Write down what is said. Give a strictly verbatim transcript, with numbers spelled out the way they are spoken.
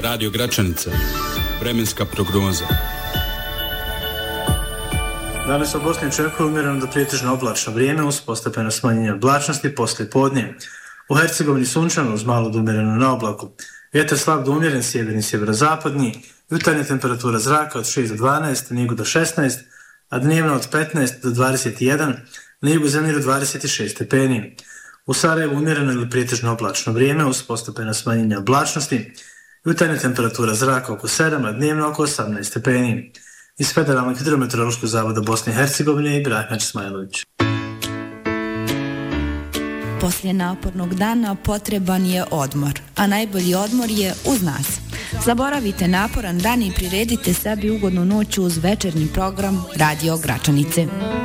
Radio Gračanica. Vremenska prognoza. Danas u Bosni očekuje umjereno do prijetežno oblačno vrijeme uz postepeno smanjenje oblačnosti poslije podne. U Hercegovini sunčano uz malo do umjereno na oblaku. Vjetar slab do umjeren sjeverni sjeverozapadni. Jutarnja temperatura zraka od šest do dvanaest, na jugu do šesnaest, a dnevno od petnaest do dvadeset jedan, na jugu zemlje do dvadeset šest stepeni. U Sarajevu umjereno ili prijetežno oblačno vrijeme uz postepeno smanjenje oblačnosti. Jutarnja temperatura zraka oko sedam, a dnevno oko osamnaest stepeni. Iz Federalnog hidrometeorološkog zavoda Bosne i Hercegovine i Brahma Smajlović. Poslije napornog dana potreban je odmor, a najbolji odmor je uz nas. Zaboravite naporan dan i priredite sebi ugodnu noć uz večernji program Radio Gračanice.